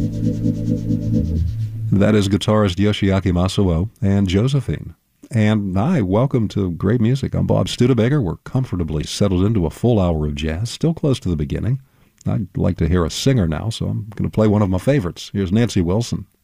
That is guitarist Yoshiaki Masuo and Josephine. And hi, welcome to Great Music. I'm Bob Studebaker. We're comfortably settled into a full hour of jazz, still close to the beginning. I'd like to hear a singer now, so I'm going to play one of my favorites. Here's Nancy Wilson.